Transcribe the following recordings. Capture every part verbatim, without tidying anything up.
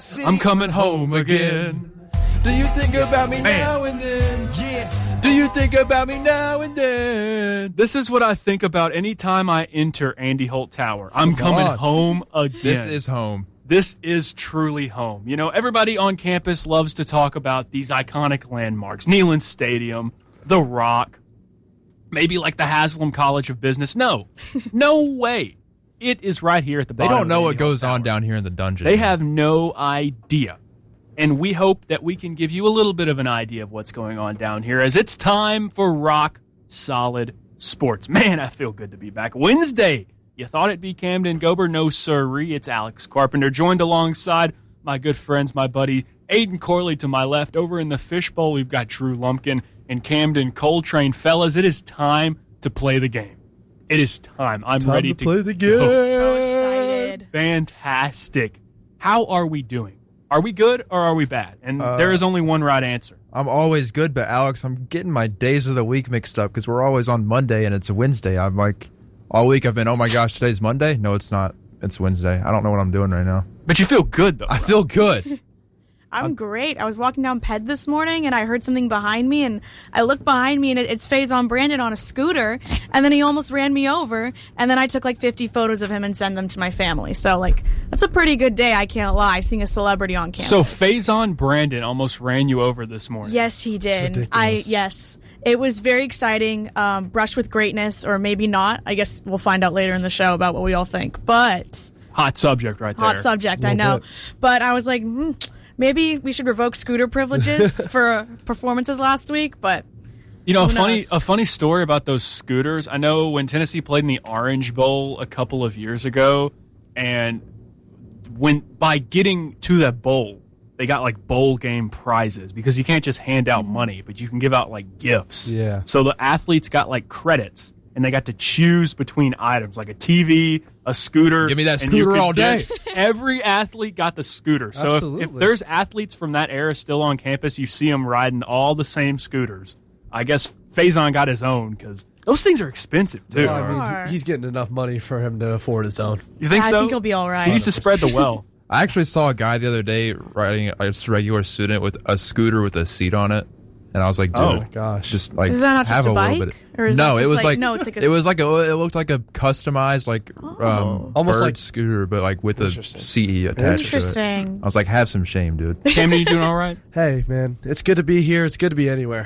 I'm coming home again. Do you think about me Man. now and then? Yeah. Do you think about me now and then? This is what I think about anytime I enter Andy Holt Tower. I'm coming on. home again. This is home. This is truly home. You know, everybody on campus loves to talk about these iconic landmarks. Neyland Stadium, The Rock, maybe like the Haslam College of Business. No, no way. It is right here at the They bottom. don't know of what Andy Holt goes on Tower. down here in the dungeon. They have no idea. And we hope that we can give you a little bit of an idea of what's going on down here as it's time for Rock Solid Sports. Man, I feel good to be back. Wednesday. You thought it'd be Camden Gober? No, sirree. It's Alex Carpenter, joined alongside my good friends, my buddy Aiden Corley to my left. Over in the fishbowl, we've got Drew Lumpkin and Camden Coltrane. Fellas, it is time to play the game. It is time. I'm time ready to play the game. So excited. Fantastic. How are we doing? Are we good or are we bad? And Uh, there is only one right answer. I'm always good, but Alex, I'm getting my days of the week mixed up because we're always on Monday and it's a Wednesday. I'm like, all week I've been, oh my gosh, today's Monday? No, it's not. It's Wednesday. I don't know what I'm doing right now. But you feel good, though. I right? feel good. I'm great. I was walking down Ped this morning and I heard something behind me and I looked behind me and it, it's Faison Brandon on a scooter and then he almost ran me over and then I took like fifty photos of him and sent them to my family. So like that's a pretty good day, I can't lie, seeing a celebrity on campus. So Faison Brandon almost ran you over this morning. Yes, he did. ridiculous. I yes. It was very exciting. Um, brushed with greatness, or maybe not. I guess we'll find out later in the show about what we all think. But Hot subject right there. hot subject, I know. bit. But I was like, hmm, maybe we should revoke scooter privileges for performances last week. But You know, a Who funny knows? a funny story about those scooters. I know when Tennessee played in the Orange Bowl a couple of years ago, and when by getting to that bowl, they got like bowl game prizes because you can't just hand out money, but you can give out like gifts. Yeah. So the athletes got like credits, and they got to choose between items like a T V, a scooter. Give me that and you scooter could all day. get- Every athlete got the scooter. So if, if Absolutely. there's athletes from that era still on campus, you see them riding all the same scooters. I guess Faison got his own because those things are expensive too. Well, I mean, Sure. he- he's getting enough money for him to afford his own. You think I so? think he'll be all right. He needs to spread the wealth. I actually saw a guy the other day riding a just a regular student with a scooter with a seat on it. And I was like, dude, Oh, my gosh. just like Is that not just have a a, little bike? bit. Or is no, that it just was like- like, no, it's like a- it was like a it looked like a customized like um Almost bird like- scooter, but like with a Interesting. C E attached to it. Interesting. I was like, have some shame, dude. Camden, you doing all right? Hey, man, it's good to be here. It's good to be anywhere.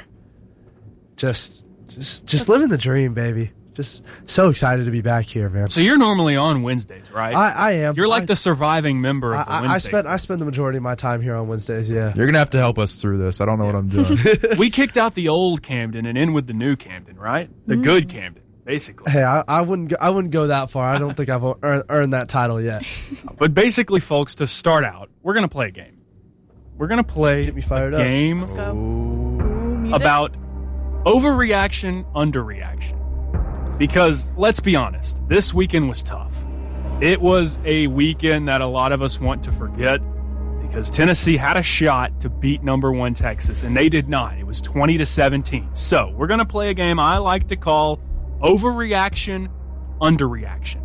Just, just, just living the dream, baby. Just so excited to be back here, man. So you're normally on Wednesdays, right? I, I am. You're like I, the surviving member of I, the I, I Wednesday. spend I spend the majority of my time here on Wednesdays. Yeah. You're gonna have to help us through this. I don't know what I'm doing. We kicked out the old Camden and in with the new Camden, right? The good Camden, basically. Hey, I, I wouldn't go, I wouldn't go that far. I don't think I've earned, earned that title yet. But basically, folks, to start out, we're going to play a game. We're going to play Get me fired a up. game Let's go. Ooh, music. about overreaction, underreaction. Because, let's be honest, this weekend was tough. It was a weekend that a lot of us want to forget because Tennessee had a shot to beat number one Texas, and they did not. It was twenty to seventeen. So, we're going to play a game I like to call overreaction, underreaction.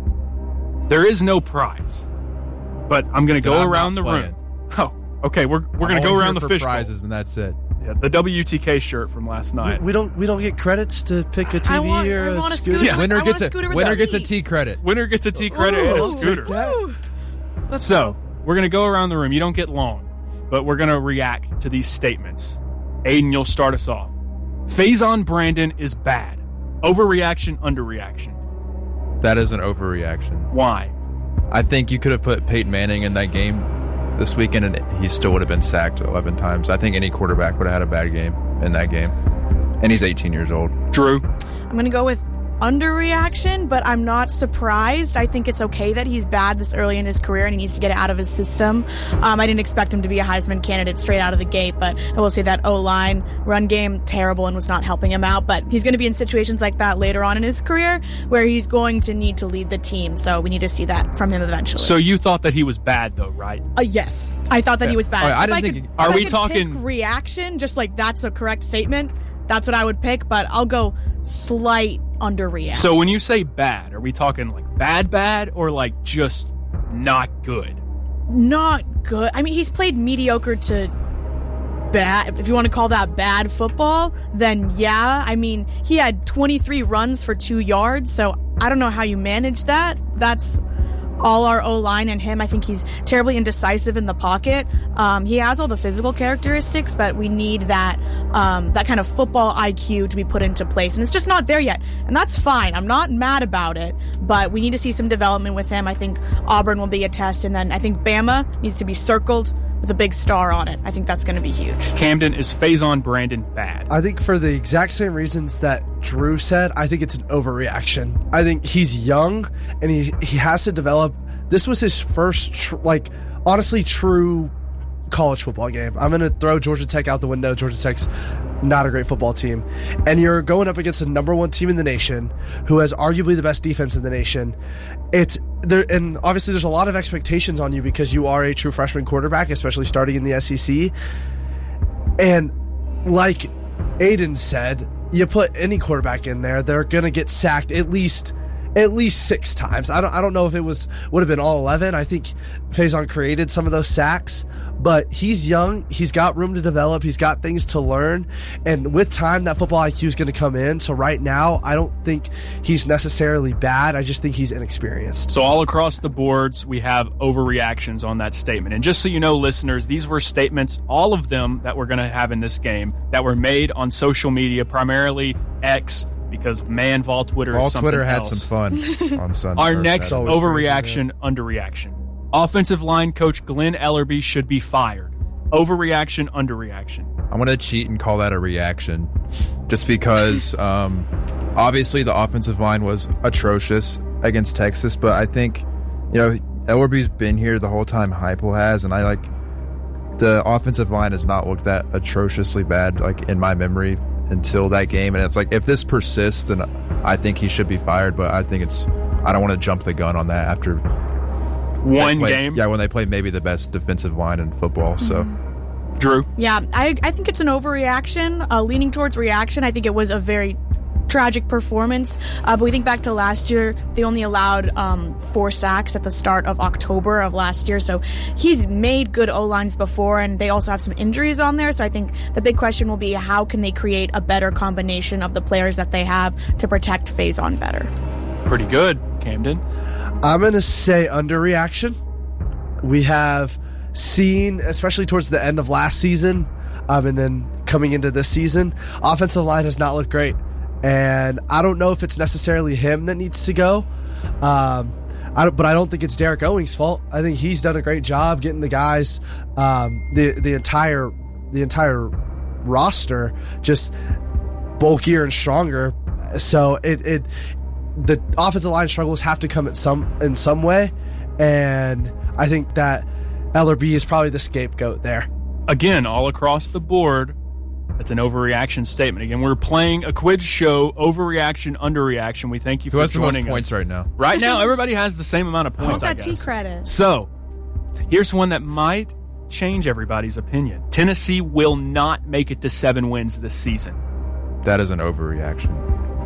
There is no prize, but I'm going to Then go I'm around not the room. Oh, okay, we're, we're going to go around the fish bowl. prizes, and that's it. Yeah, the W T K shirt from last We, night. we don't we don't get credits to pick a T V I want- or I want a a scooter. scooter. Yeah, I Winner want gets a a scooter with winner a gets a seat. T credit. Winner gets a T credit Ooh, and a I'll take scooter. that. Woo. So, we're going to go around the room. You don't get long, but we're going to react to these statements. Aiden, you'll start us off. Faison Brandon is bad. Overreaction, underreaction. That is an overreaction. Why? I think you could have put Peyton Manning in that game this weekend, and he still would have been sacked eleven times. I think any quarterback would have had a bad game in that game. And he's eighteen years old. Drew? I'm going to go with underreaction, but I'm not surprised. I think it's okay that he's bad this early in his career and he needs to get it out of his system. Um, I didn't expect him to be a Heisman candidate straight out of the gate, but I will say that O-line run game, terrible and was not helping him out. But he's going to be in situations like that later on in his career where he's going to need to lead the team. So we need to see that from him eventually. So you thought that he was bad, though, right? Uh, yes, I thought that Yeah. he was bad. Oh, yeah, I If didn't could- think he- if Are I we could talking- pick reaction? Just like that's a correct statement. That's what I would pick, but I'll go slight underreaction. So when you say bad, are we talking like bad, bad, or like just not good? Not good. I mean, he's played mediocre to bad. If you want to call that bad football, then yeah. I mean, he had twenty-three runs for two yards, so I don't know how you manage that. That's all our O-line and him. I think he's terribly indecisive in the pocket. Um, he has all the physical characteristics, but we need that um, that kind of football I Q to be put into place, and it's just not there yet. And that's fine. I'm not mad about it, but we need to see some development with him. I think Auburn will be a test, and then I think Bama needs to be circled with a big star on it. I think that's going to be huge. Camden, is Faison Brandon bad? I think for the exact same reasons that Drew said, I think it's an overreaction. I think he's young and he, he has to develop. This was his first, tr- like, honestly, true college football game. I'm going to throw Georgia Tech out the window. Georgia Tech's not a great football team. And you're going up against the number one team in the nation who has arguably the best defense in the nation. It's there, and obviously there's a lot of expectations on you because you are a true freshman quarterback, especially starting in the S E C. And like Aiden said, you put any quarterback in there, they're going to get sacked at least at least six times. I don't I don't know if it was would have been all eleven. I think Faison created some of those sacks, but he's young. He's got room to develop. He's got things to learn. And with time, that football I Q is going to come in. So right now, I don't think he's necessarily bad. I just think he's inexperienced. So all across the boards, we have overreactions on that statement. And just so you know, listeners, these were statements, all of them that we're going to have in this game, that were made on social media, primarily X, because man, Vol Twitter Vol is something Twitter had else. some fun on Sunday. Our next always overreaction, crazy, underreaction. Offensive line coach Glenn Ellerbe should be fired. Overreaction, underreaction. I'm going to cheat and call that a reaction just because um, obviously the offensive line was atrocious against Texas, but I think, you know, Ellerbe's been here the whole time Heupel has, and I like the offensive line has not looked that atrociously bad like in my memory until that game, and it's like if this persists, then I think he should be fired, but I think it's I don't want to jump the gun on that after one play, game. Yeah, when they play maybe the best defensive line in football. So, Drew? Yeah, I, I think it's an overreaction, uh, leaning towards reaction. I think it was a very tragic performance. Uh, but we think back to last year, they only allowed um, four sacks at the start of October of last year. So he's made good O-lines before, and they also have some injuries on there. So I think the big question will be how can they create a better combination of the players that they have to protect Faison better. Pretty good, Camden. I'm going to say underreaction. We have seen, especially towards the end of last season, um, and then coming into this season, offensive line has not looked great. And I don't know if it's necessarily him that needs to go. Um, I don't, but I don't think it's Derek Owings' fault. I think he's done a great job getting the guys, um, the the entire the entire roster just bulkier and stronger. So it it the offensive line struggles have to come at some in some way, and I think that Ellerbe is probably the scapegoat there. Again, all across the board, that's an overreaction statement. Again, we're playing a quiz show, overreaction, underreaction. We thank you who for has the most joining points us. right now? Right now, everybody has the same amount of points, I Got T guess. credit. So, here's one that might change everybody's opinion. Tennessee will not make it to seven wins this season. That is an overreaction.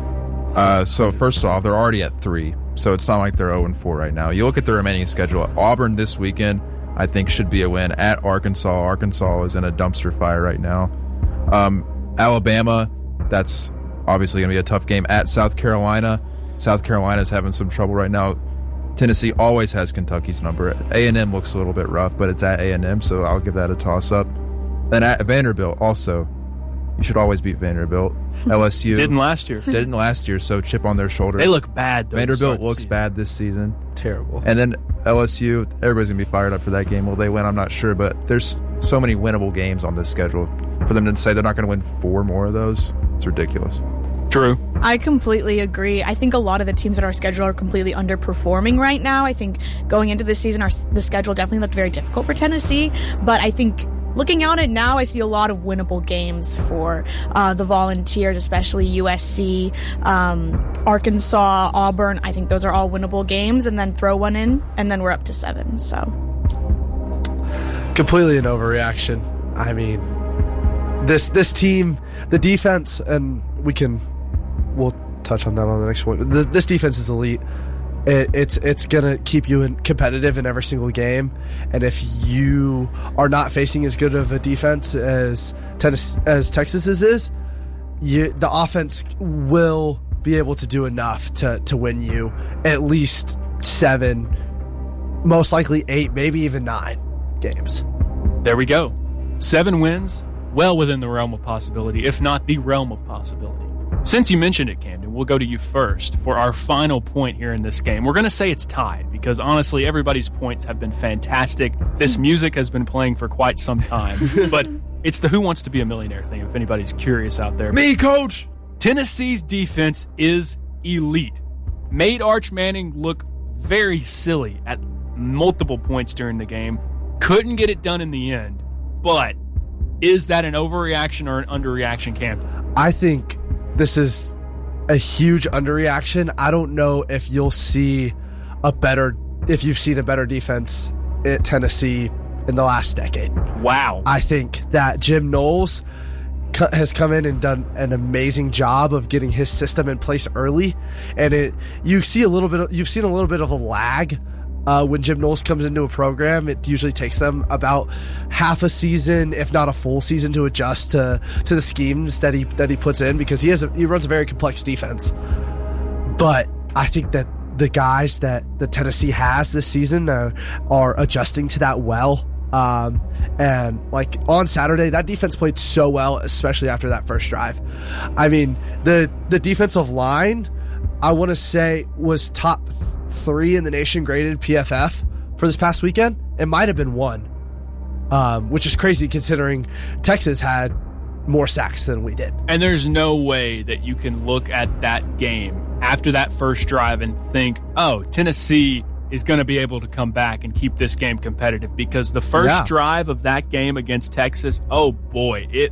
Uh, so first off, they're already at three, so it's not like they're oh and four right now. You look at the remaining schedule. Auburn this weekend, I think, should be a win. At Arkansas, Arkansas is in a dumpster fire right now. Um, Alabama, that's obviously going to be a tough game. At South Carolina, South Carolina's having some trouble right now. Tennessee always has Kentucky's number. A and M looks a little bit rough, but it's at A and M, so I'll give that a toss-up. Then at Vanderbilt, also, you should always beat Vanderbilt. L S U Didn't last year. didn't last year, so chip on their shoulder. They look bad, though. to Vanderbilt start the looks season. bad this season. Terrible. And then L S U, everybody's going to be fired up for that game. Will they win? I'm not sure, but there's so many winnable games on this schedule. For them to say they're not going to win four more of those, it's ridiculous. Drew? I completely agree. I think a lot of the teams that our schedule are completely underperforming right now. I think going into this season, our the schedule definitely looked very difficult for Tennessee. But I think looking out at now, I see a lot of winnable games for uh, the Volunteers, especially U S C, um, Arkansas, Auburn. I think those are all winnable games. And then throw one in, and then we're up to seven. So Completely an overreaction. I mean, this this team, the defense, and we can we'll touch on that on the next one. The, this defense is elite. It, it's it's gonna keep you in competitive in every single game, and if you are not facing as good of a defense as Tennessee, as Texas's is, you, the offense will be able to do enough to to win you at least seven, most likely eight, maybe even nine games. There we go. Seven wins, well within the realm of possibility, if not the realm of possibility. Since you mentioned it, Camden, we'll go to you first for our final point here in this game. We're going to say it's tied because, honestly, everybody's points have been fantastic. This music has been playing for quite some time, but it's the Who Wants to Be a Millionaire thing, if anybody's curious out there. Me, coach! Tennessee's defense is elite. Made Arch Manning look very silly at multiple points during the game. Couldn't get it done in the end, but is that an overreaction or an underreaction, Camden? I think this is a huge underreaction. I don't know if you'll see a better, if you've seen a better defense at Tennessee in the last decade. Wow. I think that Jim Knowles co- has come in and done an amazing job of getting his system in place early, and it you see a little bit. Of, you've seen a little bit of a lag. Uh, when Jim Knowles comes into a program, it usually takes them about half a season, if not a full season, to adjust to to the schemes that he that he puts in because he has a, he runs a very complex defense. But I think that the guys that the Tennessee has this season are, are adjusting to that well. Um, and like on Saturday, that defense played so well, especially after that first drive. I mean, the the defensive line, I want to say, was top th- three in the nation graded P F F for this past weekend. It might have been one, um, which is crazy considering Texas had more sacks than we did. And there's no way that you can look at that game after that first drive and think, oh, Tennessee is going to be able to come back and keep this game competitive, because the first Yeah. drive of that game against Texas, oh boy, it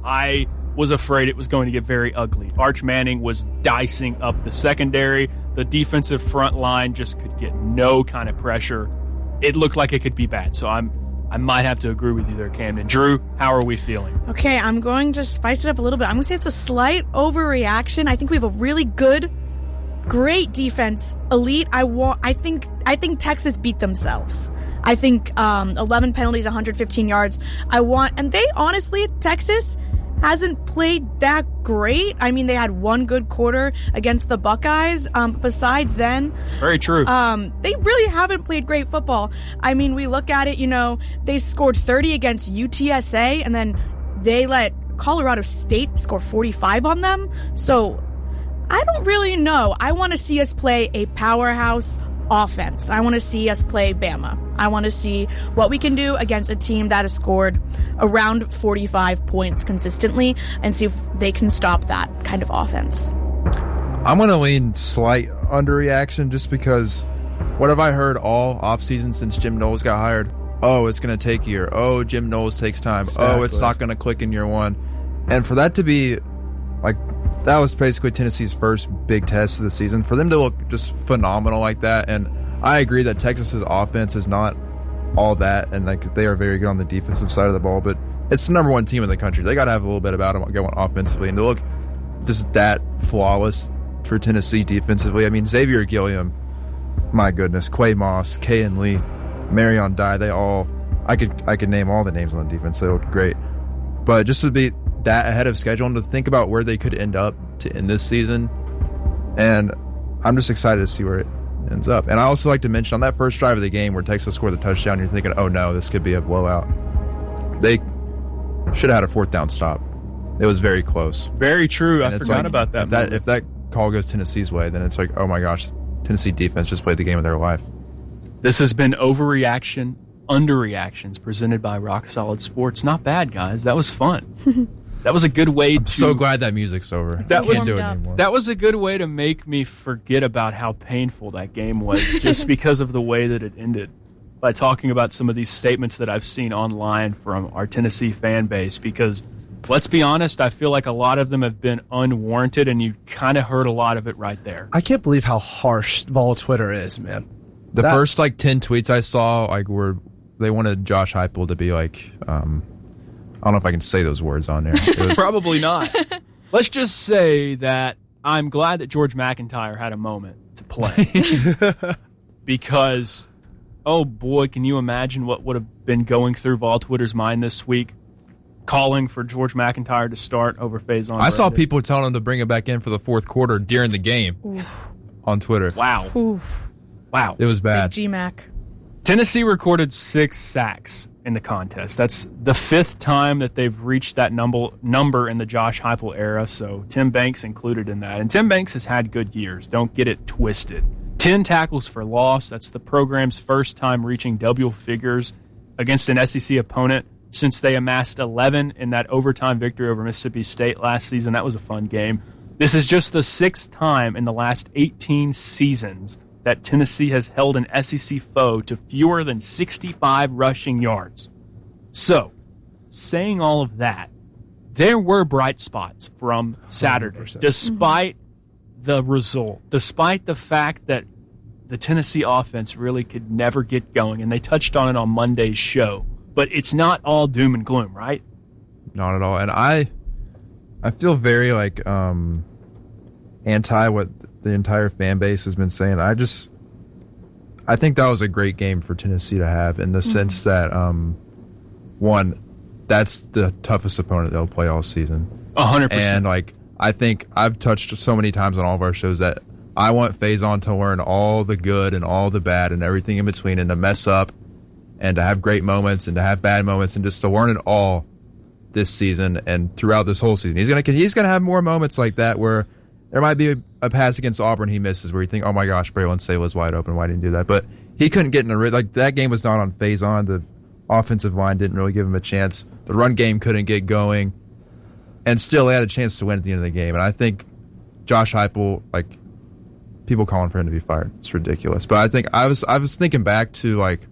I was afraid it was going to get very ugly. Arch Manning was dicing up the secondary. The defensive front line just could get no kind of pressure. It looked like it could be bad. So I'm I might have to agree with you there, Camden. Drew, how are we feeling? Okay, I'm going to spice it up a little bit. I'm going to say it's a slight overreaction. I think we have a really good, great defense, elite. I want. I think. I think Texas beat themselves. I think um, eleven penalties, one hundred fifteen yards. I want, and they honestly, Texas hasn't played that great. I mean, they had one good quarter against the Buckeyes. Um, besides then, Very true. um, they really haven't played great football. I mean, we look at it, you know, they scored thirty against U T S A, and then they let Colorado State score forty-five on them. So I don't really know. I want to see us play a powerhouse offense. I want to see us play Bama. I want to see what we can do against a team that has scored around forty-five points consistently and see if they can stop that kind of offense. I'm going to lean slight underreaction just because what have I heard all offseason since Jim Knowles got hired? Oh, it's going to take a year. Oh, Jim Knowles takes time. Oh, it's Exactly. not going to click in year one. And for that to be like, that was basically Tennessee's first big test of the season. For them to look just phenomenal like that, and I agree that Texas's offense is not all that, and like they are very good on the defensive side of the ball, but it's the number one team in the country. They got to have a little bit about them going offensively, and to look just that flawless for Tennessee defensively. I mean, Xavier Gilliam, my goodness, Quay Moss, Kayan Lee, Marion Dye, they all, I could I could name all the names on the defense. They look great. But just to be that ahead of schedule and to think about where they could end up to end this season, and I'm just excited to see where it ends up. And I also like to mention on that first drive of the game where Texas scored the touchdown, you're thinking, oh no, this could be a blowout. They should have had a fourth down stop. It was very close. Very true. I And it's forgot like, about that. If that, moment. if that call goes Tennessee's way, then it's like, oh my gosh, Tennessee defense just played the game of their life. This has been Overreaction, Underreactions, presented by Rock Solid Sports. Not bad, guys. That was fun. That was a good way I'm to... so glad that music's over. That I was- can't do it Warmed up. anymore. That was a good way to make me forget about how painful that game was, just because of the way that it ended, by talking about some of these statements that I've seen online from our Tennessee fan base, because let's be honest, I feel like a lot of them have been unwarranted, and you kind of heard a lot of it right there. I can't believe how harsh Vol Twitter is, man. The That- first like ten tweets I saw, like were they wanted Josh Heupel to be like, um, I don't know if I can say those words on there. It was, Probably not. Let's just say that I'm glad that George McIntyre had a moment to play. Because, oh boy, can you imagine what would have been going through Vol Twitter's mind this week, calling for George McIntyre to start over Faison. I saw people telling him to bring him back in for the fourth quarter during the game. Oof. On Twitter. Wow. Oof. Wow. It was bad. Big G-Mac. Tennessee recorded six sacks in the contest. That's the fifth time that they've reached that number number in the Josh Heupel era, so Tim Banks included in that. And Tim Banks has had good years. Don't get it twisted. Ten tackles for loss. That's the program's first time reaching double figures against an S E C opponent since they amassed eleven in that overtime victory over Mississippi State last season. That was a fun game. This is just the sixth time in the last eighteen seasons that Tennessee has held an S E C foe to fewer than sixty-five rushing yards. So, saying all of that, there were bright spots from Saturday, one hundred percent. Despite mm-hmm. the result, despite the fact that the Tennessee offense really could never get going, and they touched on it on Monday's show. But it's not all doom and gloom, right? Not at all. And I I feel very like um, anti what the entire fan base has been saying. I just I think that was a great game for Tennessee to have in the mm-hmm. sense that um, one, that's the toughest opponent they'll play all season. A hundred percent. And like I think I've touched so many times on all of our shows that I want Faison to learn all the good and all the bad and everything in between, and to mess up and to have great moments and to have bad moments and just to learn it all this season and throughout this whole season. He's gonna he's gonna have more moments like that where there might be a, a pass against Auburn he misses where you think, oh my gosh, Braylon Sale was wide open. Why didn't he do that? But he couldn't get in a like that game was not on Faison. The offensive line didn't really give him a chance. The run game couldn't get going, and still they had a chance to win at the end of the game. And I think Josh Heupel, like people calling for him to be fired, it's ridiculous. But I think I was I was thinking back to like.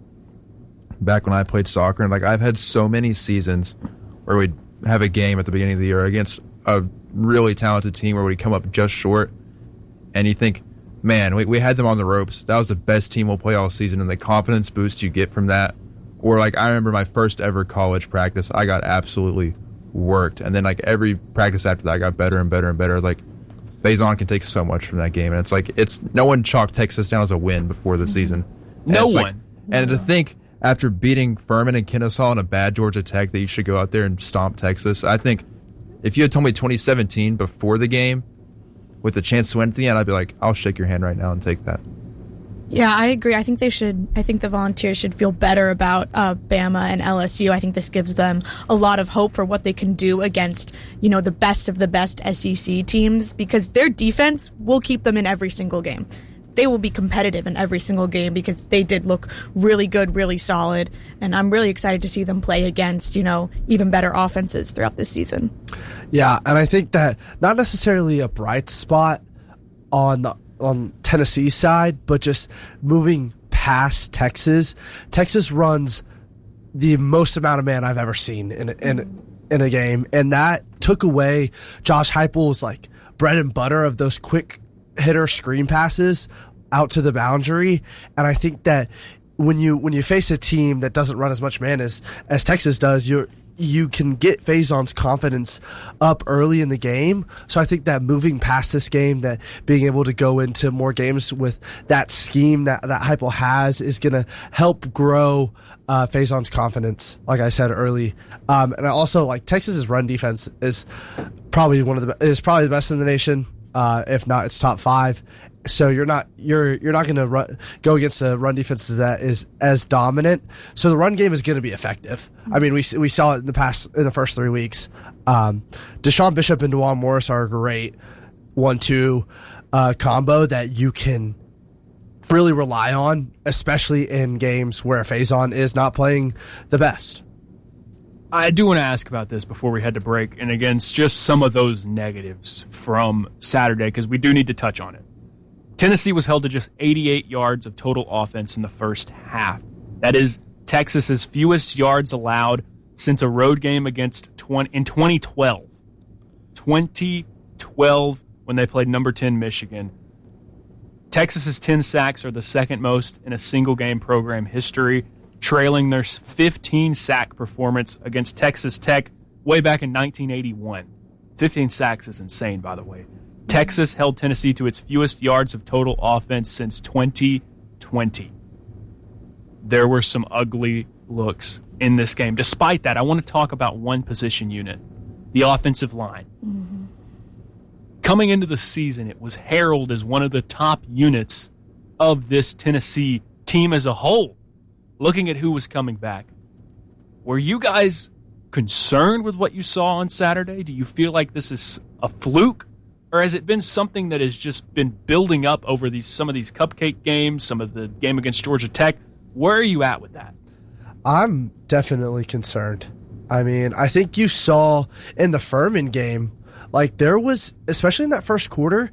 back when I played soccer, and like I've had so many seasons where we'd have a game at the beginning of the year against a really talented team where we'd come up just short, and you think, man, we, we had them on the ropes. That was the best team we'll play all season, and the confidence boost you get from that. Or like I remember my first ever college practice, I got absolutely worked, and then like every practice after that I got better and better and better. Like Faison can take so much from that game, and it's like it's no one chalked Texas down as a win before the season. No one. Like, and to think after beating Furman and Kennesaw in a bad Georgia Tech that you should go out there and stomp Texas. I think if you had told me twenty seventeen before the game with a chance to win at the end, I'd be like, I'll shake your hand right now and take that. Yeah, I agree. I think they should. I think the Volunteers should feel better about uh, Bama and L S U. I think this gives them a lot of hope for what they can do against, you know, the best of the best S E C teams, because their defense will keep them in every single game. They will be competitive in every single game because they did look really good, really solid, and I'm really excited to see them play against, you know, even better offenses throughout this season. Yeah, and I think that not necessarily a bright spot on the, on Tennessee's side, but just moving past Texas. Texas runs the most amount of man I've ever seen in a, in in a game, and that took away Josh Heupel's like bread and butter of those quick hitter screen passes out to the boundary. And I think that when you when you face a team that doesn't run as much man as as Texas does, you you can get Faison's confidence up early in the game. So I think that moving past this game, that being able to go into more games with that scheme that that Heupel has is going to help grow uh, Faison's confidence. Like I said early, um, and I also like Texas's run defense is probably one of the is probably the best in the nation. Uh, if not, it's top five. So you're not you're you're not going to run go against a run defense that is as dominant. So the run game is going to be effective. I mean, we we saw it in the past in the first three weeks. Um, Deshaun Bishop and DeJuan Morris are a great one-two uh, combo that you can really rely on, especially in games where Faison is not playing the best. I do want to ask about this before we head to break, and against just some of those negatives from Saturday, because we do need to touch on it. Tennessee was held to just eighty-eight yards of total offense in the first half. That is Texas's fewest yards allowed since a road game against twenty in twenty twelve. twenty twelve, when they played number ten Michigan. Texas's ten sacks are the second most in a single game program history, trailing their fifteen sack performance against Texas Tech way back in nineteen eighty-one. fifteen sacks is insane, by the way. Texas held Tennessee to its fewest yards of total offense since twenty twenty. There were some ugly looks in this game. Despite that, I want to talk about one position unit, the offensive line. Mm-hmm. Coming into the season, it was heralded as one of the top units of this Tennessee team as a whole, looking at who was coming back. Were you guys concerned with what you saw on Saturday? Do you feel like this is a fluke? Or has it been something that has just been building up over these some of these cupcake games, some of the game against Georgia Tech? Where are you at with that? I'm definitely concerned. I mean, I think you saw in the Furman game, like there was, especially in that first quarter,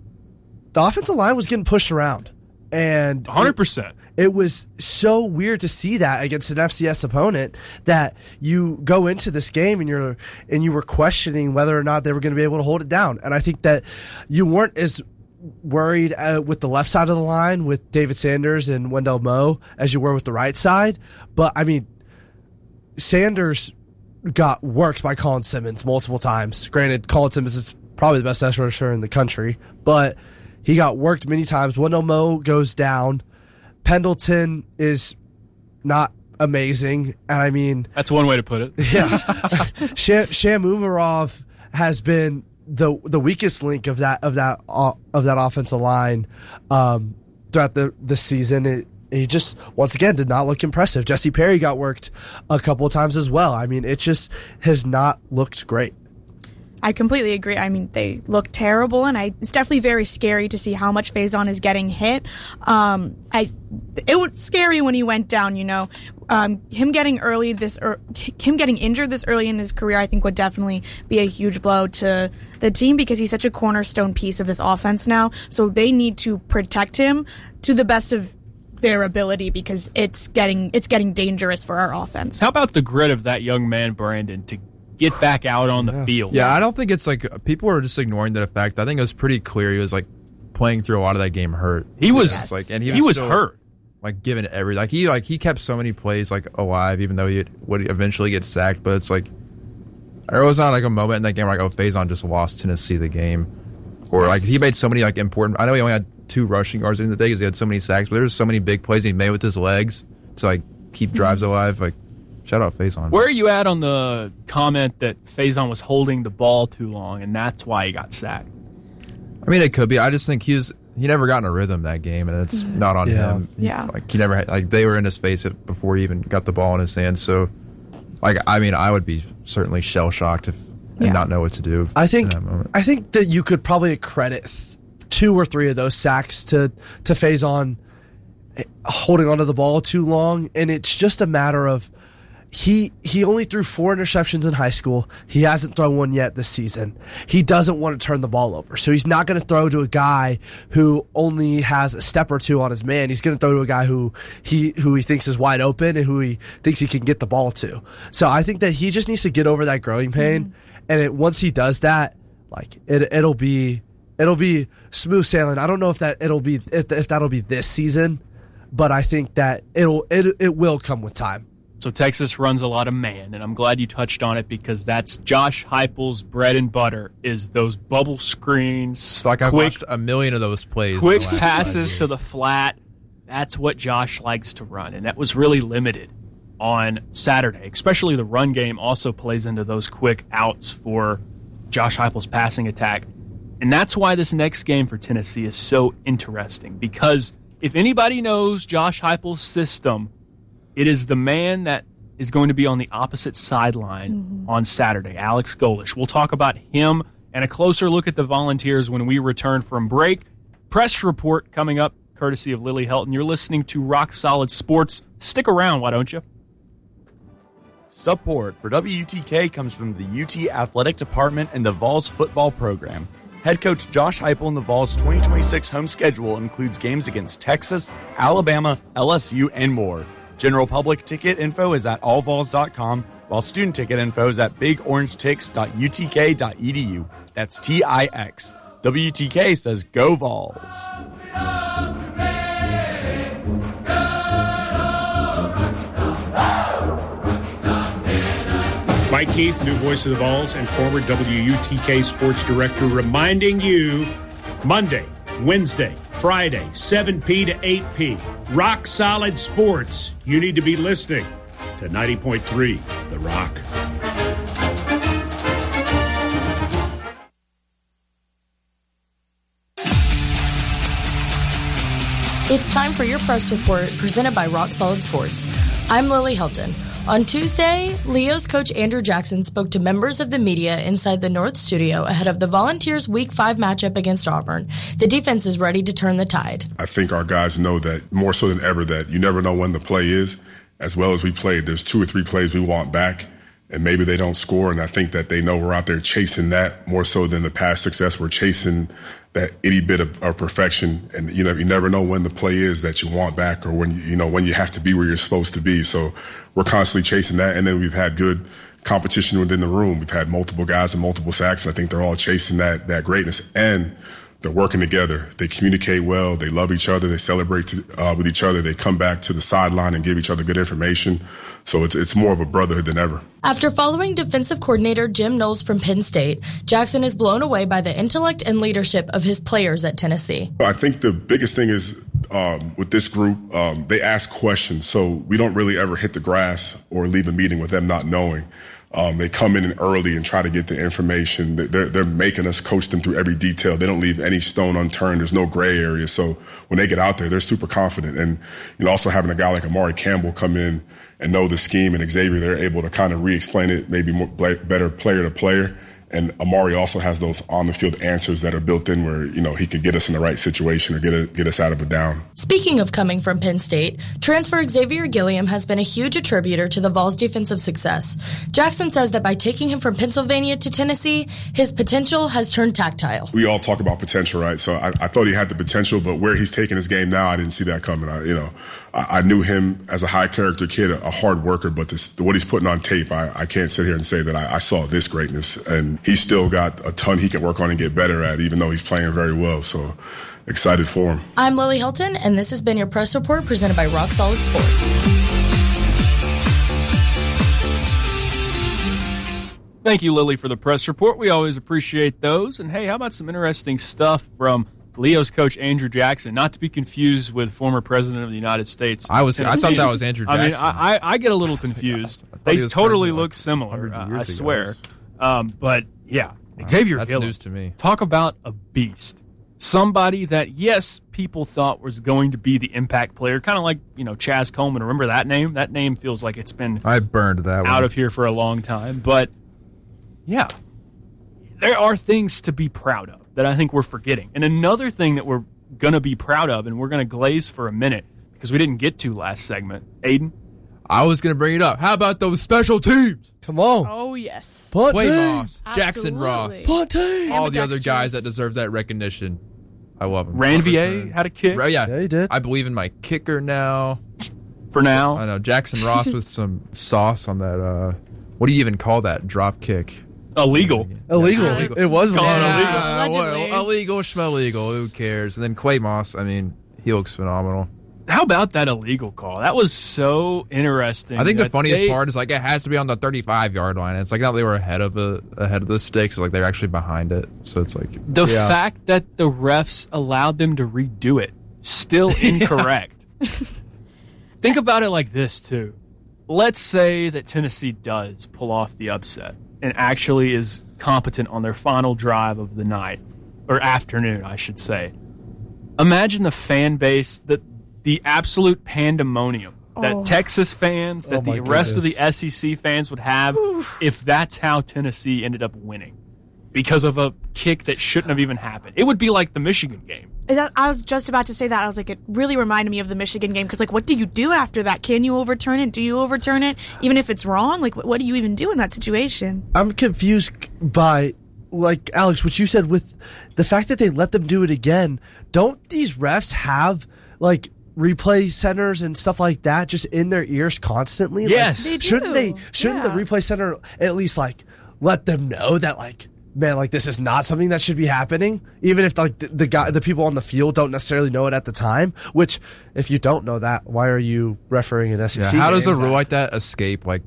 the offensive line was getting pushed around. And one hundred percent. It, it was so weird to see that against an F C S opponent that you go into this game and you're and you were questioning whether or not they were going to be able to hold it down. And I think that you weren't as worried uh, with the left side of the line with David Sanders and Wendell Moe as you were with the right side. But, I mean, Sanders got worked by Colin Simmons multiple times. Granted, Colin Simmons is probably the best edge rusher in the country, but he got worked many times. Wendell Moe goes down. Pendleton is not amazing. And, I mean... That's one way to put it. Yeah. Sham, Sham Umarov has been the the weakest link of that of that uh, of that offensive line um, throughout the the season. It, he just once again did not look impressive. Jesse Perry got worked a couple of times as well. I mean, it just has not looked great. I completely agree. I mean, they look terrible, and I, it's definitely very scary to see how much Faison is getting hit. Um, I, it was scary when he went down. You know, um, him getting early this, or him getting injured this early in his career, I think would definitely be a huge blow to the team because he's such a cornerstone piece of this offense now. So they need to protect him to the best of their ability because it's getting it's getting dangerous for our offense. How about the grit of that young man, Brandon, to get back out on the yeah. field? Yeah, I don't think it's like people are just ignoring that effect. I think it was pretty clear he was like playing through a lot of that game hurt. He was yes. like, and he, he was, was still, hurt. Like giving every like he like he kept so many plays like alive, even though he would eventually get sacked. But it's like there was not like a moment in that game where like oh Faison just lost Tennessee the game, or yes. like he made so many like important. I know he only had two rushing yards in the day because he had so many sacks, but there was so many big plays he made with his legs to like keep drives mm-hmm. alive. Like. Shout out Faison. Where are you at on the comment that Faison was holding the ball too long and that's why he got sacked? I mean, it could be. I just think he was he never got in a rhythm that game, and it's not on yeah. him. Yeah, like he never had, like they were in his face before he even got the ball in his hands. So, like, I mean, I would be certainly shell shocked if and yeah. not know what to do. I think in that moment. I think that you could probably credit th- two or three of those sacks to to Faison holding onto the ball too long, and it's just a matter of. He he only threw four interceptions in high school. He hasn't thrown one yet this season. He doesn't want to turn the ball over. So he's not going to throw to a guy who only has a step or two on his man. He's going to throw to a guy who he who he thinks is wide open and who he thinks he can get the ball to. So I think that he just needs to get over that growing pain. Mm-hmm. And it, once he does that, like it it'll be it'll be smooth sailing. I don't know if that it'll be if, if that'll be this season, but I think that it'll it it will come with time. So Texas runs a lot of man, and I'm glad you touched on it because that's Josh Heupel's bread and butter is those bubble screens. It's like I've quick, watched a million of those plays. Quick passes to the flat. That's what Josh likes to run, and that was really limited on Saturday. Especially the run game also plays into those quick outs for Josh Heupel's passing attack. And that's why this next game for Tennessee is so interesting because if anybody knows Josh Heupel's system, it is the man that is going to be on the opposite sideline mm-hmm. on Saturday, Alex Golesh. We'll talk about him and a closer look at the Volunteers when we return from break. Press report coming up, courtesy of Lily Helton. You're listening to Rock Solid Sports. Stick around, why don't you? Support for W U T K comes from the U T Athletic Department and the Vols football program. Head coach Josh Heupel and the Vols' twenty twenty-six home schedule includes games against Texas, Alabama, L S U, and more. General public ticket info is at all vols dot com, while student ticket info is at big orange tix dot u t k dot e d u. That's T I X. W U T K says go Vols. Mike Keith, new voice of the Vols and former W U T K sports director, reminding you Monday, Wednesday, Friday, seven p to eight p. Rock Solid Sports. You need to be listening to ninety point three The Rock. It's time for your press report presented by Rock Solid Sports. I'm Lily Helton. On Tuesday, Leo's coach Andrew Jackson spoke to members of the media inside the North Studio ahead of the Volunteers' Week five matchup against Auburn. The defense is ready to turn the tide. I think our guys know that more so than ever that you never know when the play is. As well as we played, there's two or three plays we want back, and maybe they don't score, and I think that they know we're out there chasing that more so than the past success. We're chasing that itty bit of, of perfection, and you know you never know when the play is that you want back or when you know when you have to be where you're supposed to be. So we're constantly chasing that, and then we've had good competition within the room. We've had multiple guys and multiple sacks, and I think they're all chasing that that greatness, and they're working together. They communicate well. They love each other. They celebrate to, uh, with each other. They come back to the sideline and give each other good information. So it's it's more of a brotherhood than ever. After following defensive coordinator Jim Knowles from Penn State, Jackson is blown away by the intellect and leadership of his players at Tennessee. I think the biggest thing is um, with this group, um, they ask questions. So we don't really ever hit the grass or leave a meeting with them not knowing. Um, they come in early and try to get the information. They're, they're making us coach them through every detail. They don't leave any stone unturned. There's no gray area. So when they get out there, they're super confident. And, you know, also having a guy like Amari Campbell come in and know the scheme, and Xavier, they're able to kind of re-explain it, maybe more, better player to player. And Amari also has those on-the-field answers that are built in where, you know, he can get us in the right situation or get a, get us out of a down. Speaking of coming from Penn State, transfer Xavier Gilliam has been a huge attributor to the Vols' defensive success. Jackson says that by taking him from Pennsylvania to Tennessee, his potential has turned tactile. We all talk about potential, right? So I, I thought he had the potential, but where he's taking his game now, I didn't see that coming. I, you know, I, I knew him as a high-character kid, a, a hard worker, but this, what he's putting on tape, I, I can't sit here and say that I, I saw this greatness. And he's still got a ton he can work on and get better at, even though he's playing very well. So excited for him. I'm Lily Hilton, and this has been your press report presented by Rock Solid Sports. Thank you, Lily, for the press report. We always appreciate those. And hey, how about some interesting stuff from Leo's coach Andrew Jackson, not to be confused with former president of the United States. I was, I thought that was Andrew Jackson. I mean, I, I get a little confused. They totally look similar, uh, I swear. Um, but yeah, Xavier That's Gilliam, news to me. Talk about a beast. Somebody that, yes, people thought was going to be the impact player, kind of like, you know, Chaz Coleman. Remember that name? That name feels like it's been I burned that out one. of here for a long time. But yeah, there are things to be proud of that I think we're forgetting. And another thing that we're going to be proud of, and we're going to glaze for a minute because we didn't get to last segment. Aiden? I was going to bring it up. How about those special teams? Come on. Oh, yes. Punt Wade team. Moss, Jackson Ross, Punt team. all the other Ambidextrous. guys that deserve that recognition. I love them. Ranvier had a kick Right, yeah. Yeah, he did. I believe in my kicker now. for now. I know. Jackson Ross with some sauce on that. Uh, what do you even call that? Drop kick. Illegal. Illegal. Yeah. It was Call it illegal. illegal. Yeah, Allegedly. well, illegal, smell legal. Who cares? And then Quay Moss, I mean, he looks phenomenal. How about that illegal call? That was so interesting. I think the that funniest they- part is like it has to be on the thirty-five yard line. It's like now they were ahead of a, ahead of the sticks. Like they're actually behind it. So it's like The Yeah. fact that the refs allowed them to redo it, still incorrect. Think about it like this, too. Let's say that Tennessee does pull off the upset and actually is competent on their final drive of the night, or afternoon, I should say. Imagine the fan base, that the absolute pandemonium that Oh. Texas fans, that Oh, my the rest of the goodness. S E C fans would have if that's how Tennessee ended up winning. Because of a kick that shouldn't have even happened. It would be like the Michigan game. That, I was just about to say that. I was like, it really reminded me of the Michigan game because, like, what do you do after that? Can you overturn it? Do you overturn it? Even if it's wrong? Like, what, what do you even do in that situation? I'm confused by, like, Alex, what you said with the fact that they let them do it again. Don't these refs have, like, replay centers and stuff like that just in their ears constantly? Like, Yes. They do. Shouldn't they, shouldn't Yeah. the replay center at least, like, let them know that, like, man, like, this is not something that should be happening, even if like the, the guy, the people on the field don't necessarily know it at the time. Which, if you don't know that, why are you refereeing an S E C? yeah, how does a game? rule like that escape like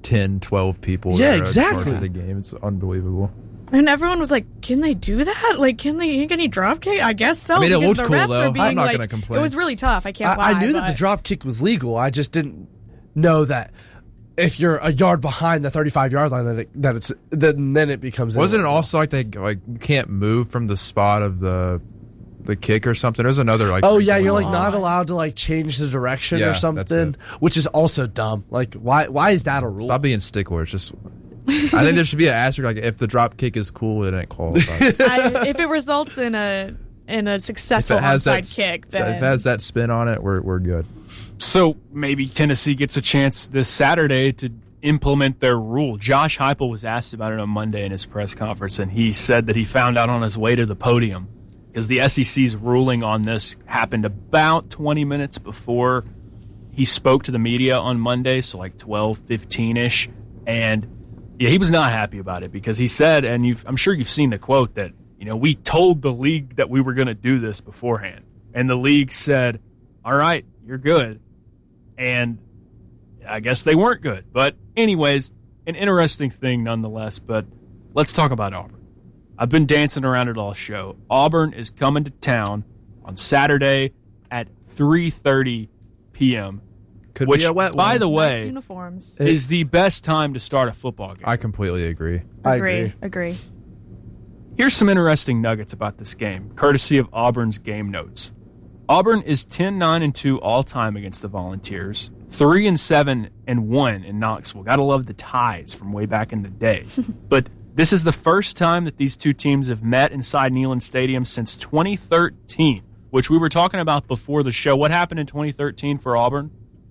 ten, twelve people. Yeah, that are in charge exactly. of the game. It's unbelievable. And everyone was like, "Can they do that? Like, can they get any drop kick?" I guess so. I mean, it because looked the cool, refs though. Are being, I'm not like, gonna complain. It was really tough. I can't lie. I, I knew that but- the drop kick was legal. I just didn't know that if you're a yard behind the thirty-five yard line, that, it, that it's then then it becomes. Wasn't it illegal. also like they like you can't move from the spot of the the kick or something? There's another like. Oh yeah, you're like Odd. not allowed to like change the direction Yeah, or that's something, it. which is also dumb. Like why why is that a rule? Stop being stickler. It's just. I think there should be an asterisk like if the drop kick is cool, then it qualifies. I, if it results in a in a If successful it has onside that kick, if then it has that spin on it, we're we're good. So maybe Tennessee gets a chance this Saturday to implement their rule. Josh Heupel was asked about it on Monday in his press conference, and he said that he found out on his way to the podium because the S E C's ruling on this happened about twenty minutes before he spoke to the media on Monday, so like twelve fifteen-ish, and yeah, he was not happy about it because he said, and you've, I'm sure you've seen the quote, that you know we told the league that we were going to do this beforehand, and the league said, all right, you're good. And I guess they weren't good. But anyways, an interesting thing nonetheless. But let's talk about Auburn. I've been dancing around it all show. Auburn is coming to town on Saturday at three thirty p.m., Could which, be a wet by one. the nice way, uniforms. is the best time to start a football game. I completely agree. I agree, agree. agree. Here's some interesting nuggets about this game, courtesy of Auburn's game notes. Auburn is ten nine and two all-time against the Volunteers, three and seven and one in Knoxville. Gotta love the ties from way back in the day. But this is the first time that these two teams have met inside Neyland Stadium since twenty thirteen, which we were talking about before the show. What happened in twenty thirteen for Auburn?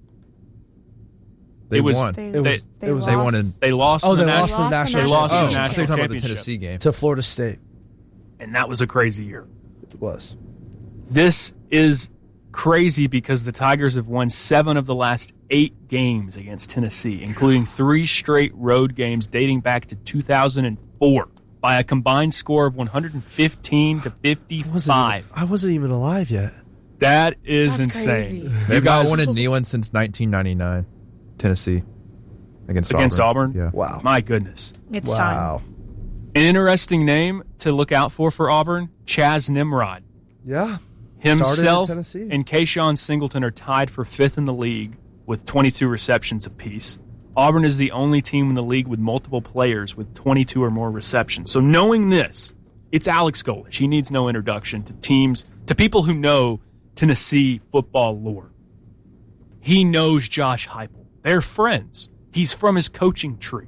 They It was- won. They, It was- they it was- They won in- lost. They lost Oh, in the they lost national, in the national They lost oh, in I the thought you national were talking about the championship. Tennessee game. to Florida State. And that was a crazy year. It was. This is crazy because the Tigers have won seven of the last eight games against Tennessee, including three straight road games dating back to two thousand four by a combined score of one hundred fifteen to I wasn't, fifty-five. even, I wasn't even alive yet. That is That's insane. crazy. They've guys- not won in Neyland since nineteen ninety-nine. Tennessee against Against Auburn. Auburn? Yeah. Wow. My goodness. It's wow. time. An interesting name to look out for for Auburn, Chaz Nimrod. Yeah. Himself Started in Tennessee. and Kayshawn Singleton are tied for fifth in the league with twenty-two receptions apiece. Auburn is the only team in the league with multiple players with twenty-two or more receptions. So knowing this, it's Alex Golesh. He needs no introduction to teams, to people who know Tennessee football lore. He knows Josh Heupel. They're friends. He's from his coaching tree.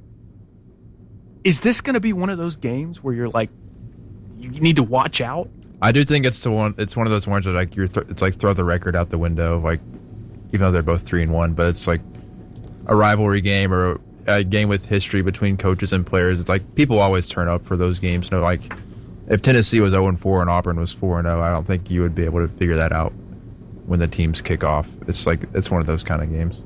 Is this going to be one of those games where you're like, you need to watch out? I do think it's the one. It's one of those ones that like you're. Th- it's like throw the record out the window. Like even though they're both three and one, but it's like a rivalry game or a game with history between coaches and players. It's like people always turn up for those games. No, like if Tennessee was zero and four and Auburn was four and zero, I don't think you would be able to figure that out when the teams kick off. It's like it's one of those kind of games.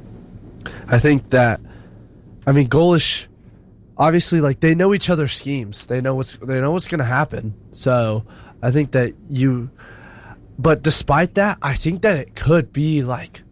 I think that, I mean, Golesh, obviously, like they know each other's schemes. They know what's they know what's going to happen. So I think that you, but despite that, I think that it could be like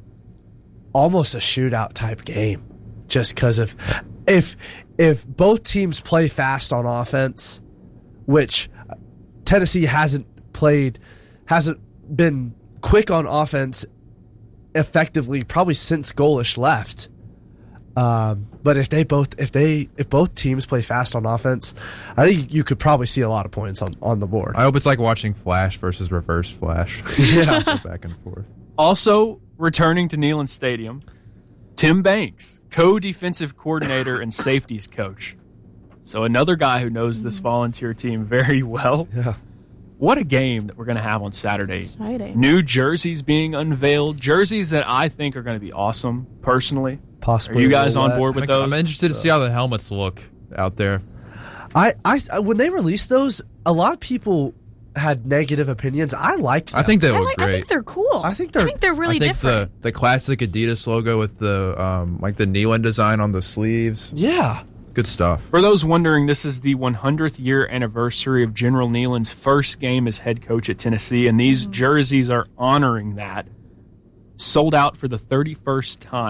almost a shootout type game, just because of if if both teams play fast on offense, which Tennessee hasn't played, hasn't been quick on offense effectively probably since Golesh left. Um, but if they both if they if both teams play fast on offense, I think you could probably see a lot of points on, on the board. I hope it's like watching Flash versus Reverse Flash. Yeah. Go back and forth. Also returning to Neyland Stadium, Tim Banks, co-defensive coordinator and safeties coach. So another guy who knows this volunteer team very well. Yeah. What a game that we're going to have on Saturday. Exciting. New jerseys being unveiled. Jerseys that I think are going to be awesome, personally. Possibly. Are you guys a little on board wet. with I'm- those? I'm interested to see how the helmets look out there. I, I when they released those, a lot of people had negative opinions. I liked them. I think they I, look like, I great. think they're cool. I think they're- I think they're really I think different. the the classic Adidas logo with the um like the Neyland design on the sleeves. Yeah. Good stuff. For those wondering, this is the one hundredth year anniversary of General Neyland's first game as head coach at Tennessee, and these jerseys are honoring that. Sold out for the thirty-first time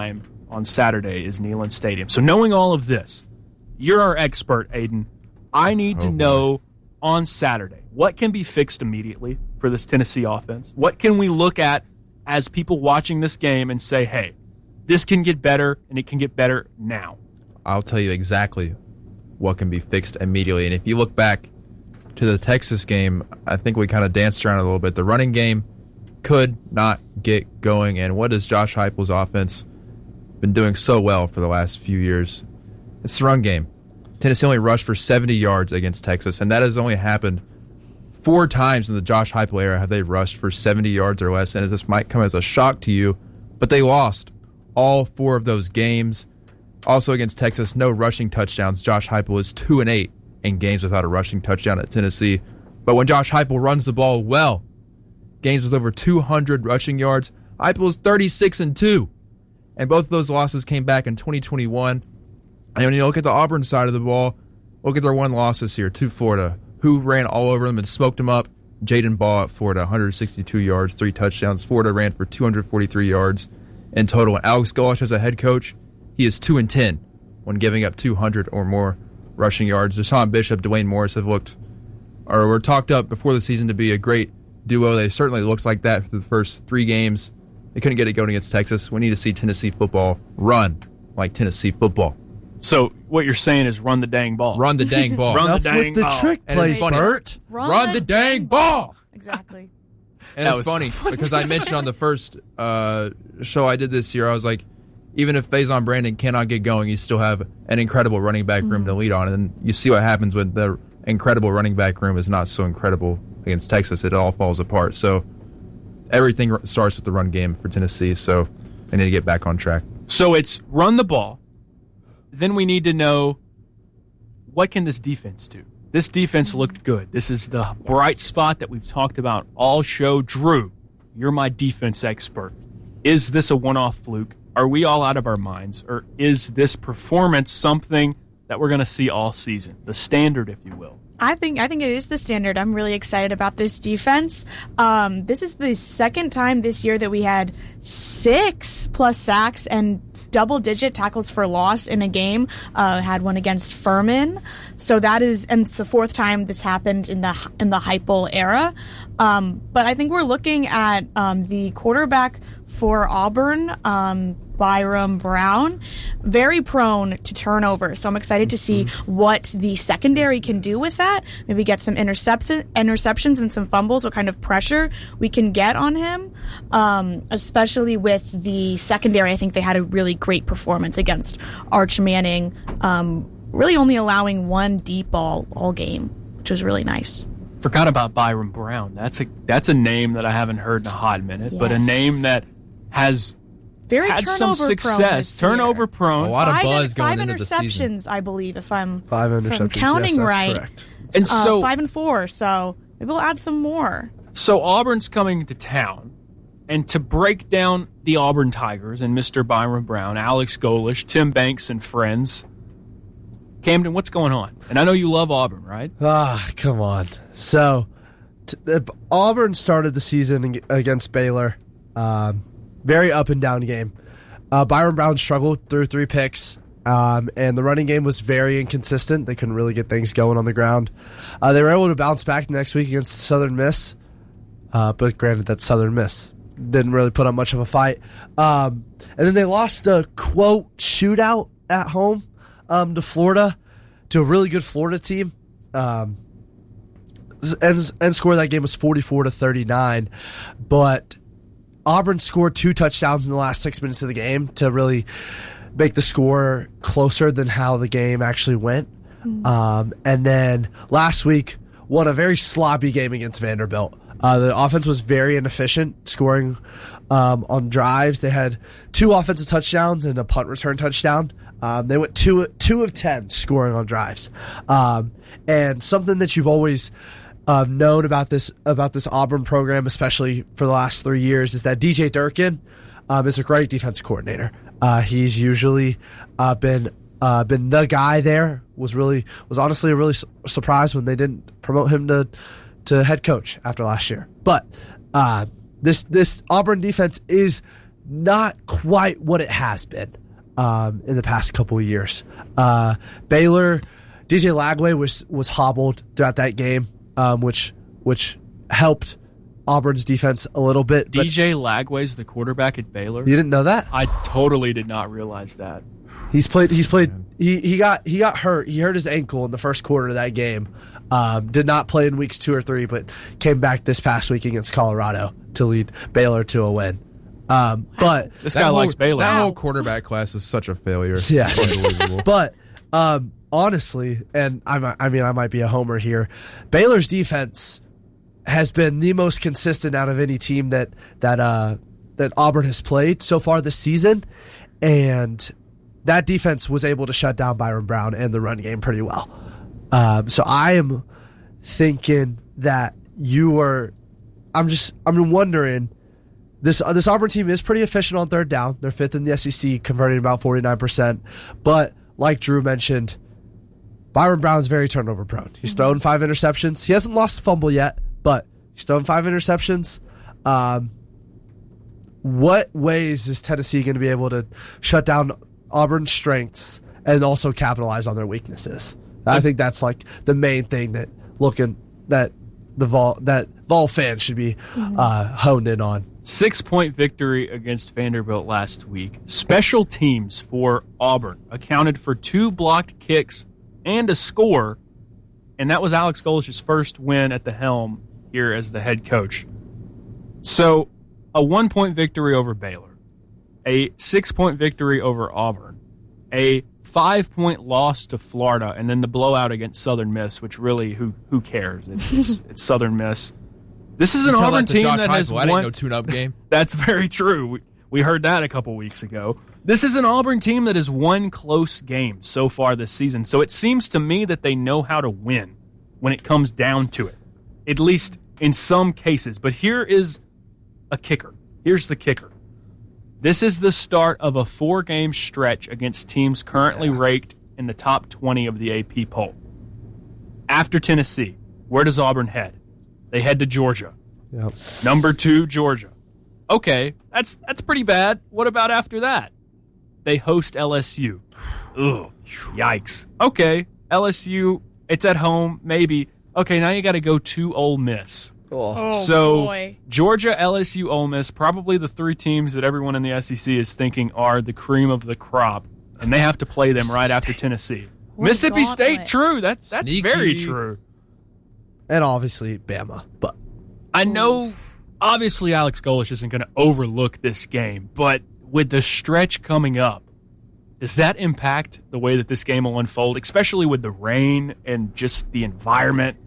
on Saturday is Neyland Stadium. So knowing all of this, you're our expert, Aiden. I need to Oh, boy. know on Saturday, what can be fixed immediately for this Tennessee offense? What can we look at as people watching this game and say, hey, this can get better, and it can get better now? I'll tell you exactly what can be fixed immediately. And if you look back to the Texas game, I think we kind of danced around a little bit. The running game could not get going. And what has Josh Heupel's offense been doing so well for the last few years? It's the run game. Tennessee only rushed for seventy yards against Texas, and that has only happened four times in the Josh Heupel era have they rushed for seventy yards or less. And this might come as a shock to you, but they lost all four of those games. Also against Texas, no rushing touchdowns. Josh Heupel is two and eight in games without a rushing touchdown at Tennessee. But when Josh Heupel runs the ball well, games with over two hundred rushing yards, Heupel is thirty-six and two. And both of those losses came back in twenty twenty-one. And when you look at the Auburn side of the ball, look at their one loss this year to Florida, who ran all over them and smoked them up. Jaden Ball at Florida, one hundred sixty-two yards, three touchdowns. Florida ran for two hundred forty-three yards in total. And Alex Golesh as a head coach, he is two and ten when giving up two hundred or more rushing yards. Deshaun Bishop, Dwayne Morris have looked, or were talked up before the season to be a great duo. They certainly looked like that for the first three games. They couldn't get it going against Texas. We need to see Tennessee football run like Tennessee football. So what you're saying is run the dang ball. Run the dang ball. Run Enough the dang with the ball. trick And it's plays, funny. Bert. Run, Run the dang ball. Exactly. And That it's was so funny, funny. because I mentioned on the first uh, show I did this year, I was like, even if Faison Brandon cannot get going, you still have an incredible running back room to lead on. And you see what happens when the incredible running back room is not so incredible against Texas. It all falls apart. So everything r- starts with the run game for Tennessee. So they need to get back on track. So it's run the ball. Then we need to know, what can this defense do? This defense looked good. This is the bright spot that we've talked about all show. Drew, you're my defense expert. Is this a one-off fluke? Are we all out of our minds? Or is this performance something that we're going to see all season? The standard, if you will. I think I think it is the standard. I'm really excited about this defense. Um, this is the second time this year that we had six plus sacks and double-digit tackles for loss in a game. Uh, had one against Furman, so that is, and it's the fourth time this happened in the in the Heupel era. Um, but I think we're looking at um, the quarterback for Auburn, um, Byram Brown, very prone to turnover. So I'm excited to see what the secondary can do with that. Maybe get some interception, interceptions and some fumbles, what kind of pressure we can get on him, um, especially with the secondary. I think they had a really great performance against Arch Manning, um, really only allowing one deep ball all game, which was really nice. Forgot about Byram Brown. That's a that's a name that I haven't heard in a hot minute, but a Yes. name that has Very had some turnover prone success, this year. turnover prone. A lot of Five, buzz going five into the season. interceptions, I believe, if I'm Five if I'm interceptions. counting yes, that's right. correct. And Uh, so, five and four, so maybe we'll add some more. so Auburn's coming to town, and to break down the Auburn Tigers and Mister Byram Brown, Alex Golesh, Tim Banks, and friends. Camden, what's going on? And I know you love Auburn, right? Ah, come on. So, t- uh, Auburn started the season ag- against Baylor. Um, very up and down game. Uh, Byron Brown struggled through three picks, um, and the running game was very inconsistent. They couldn't really get things going on the ground. Uh, they were able to bounce back next week against Southern Miss, uh, but granted, that's Southern Miss. Didn't really put up much of a fight. Um, and then they lost a, quote, shootout at home um, to Florida, to a really good Florida team. Um, and, and score of that game was forty-four to thirty-nine. But Auburn scored two touchdowns in the last six minutes of the game to really make the score closer than how the game actually went. Um, and then last week, won a very sloppy game against Vanderbilt. Uh, the offense was very inefficient, scoring um, on drives. They had two offensive touchdowns and a punt return touchdown. Um, they went two two of ten scoring on drives. Um, and something that you've always uh, known about this about this Auburn program, especially for the last three years, is that D J Durkin um, is a great defensive coordinator. Uh, he's usually uh, been uh, been the guy there. Was really was honestly really su- surprised when they didn't promote him to to head coach after last year. But uh, this this Auburn defense is not quite what it has been. um, in the past couple of years. Uh, Baylor, D J Lagway was was hobbled throughout that game, um, which which helped Auburn's defense a little bit. D J Lagway's the quarterback at Baylor. You didn't know that? I totally did not realize that. He's played. He's played. He he got he got hurt. He hurt his ankle in the first quarter of that game. Um, did not play in weeks two or three, but came back this past week against Colorado to lead Baylor to a win. Um, but this guy likes Baylor. That whole quarterback class is such a failure. Yeah, unbelievable. But um, honestly, and I might, I mean, I might be a homer here. Baylor's defense has been the most consistent out of any team that that uh, that Auburn has played so far this season, and that defense was able to shut down Byron Brown and the run game pretty well. Um, so I am thinking that you are. I'm just. I'm wondering. This uh, this Auburn team is pretty efficient on third down. They're fifth in the S E C, converting about forty-nine percent. But like Drew mentioned, Byron Brown's very turnover prone. He's thrown five interceptions. He hasn't lost a fumble yet, but he's thrown five interceptions. Um, what ways is Tennessee going to be able to shut down Auburn's strengths and also capitalize on their weaknesses? I think that's like the main thing that looking that the Vol that Vol fans should be uh, honed in on. Six-point victory against Vanderbilt last week. Special teams for Auburn accounted for two blocked kicks and a score, and that was Alex Golish's first win at the helm here as the head coach. So, a one-point victory over Baylor, a six-point victory over Auburn, a five-point loss to Florida, and then the blowout against Southern Miss, which really, who who cares? It's, it's, it's Southern Miss. This is an Tell Auburn that team Josh that has Heupel. won. That ain't no tune-up game. That's very true. We, we heard that a couple weeks ago. This is an Auburn team that has won close games so far this season. So it seems to me that they know how to win when it comes down to it, at least in some cases. But here is a kicker. Here's the kicker. This is the start of a four-game stretch against teams currently yeah. ranked in the top twenty of the A P poll. After Tennessee, where does Auburn head? They head to Georgia. Yep. Number two, Georgia. Okay, that's that's pretty bad. What about after that? They host L S U. Ugh, yikes. Okay, L S U, it's at home, maybe. Okay, now you got to go to Ole Miss. Oh, so boy. Georgia, L S U, Ole Miss, probably the three teams that everyone in the S E C is thinking are the cream of the crop, and they have to play them right after Tennessee. What Mississippi gauntlet. State, true. That, that's Sneaky. very true. And obviously Bama. But I know, obviously, Alex Golish isn't going to overlook this game, but with the stretch coming up, does that impact the way that this game will unfold, especially with the rain and just the environment?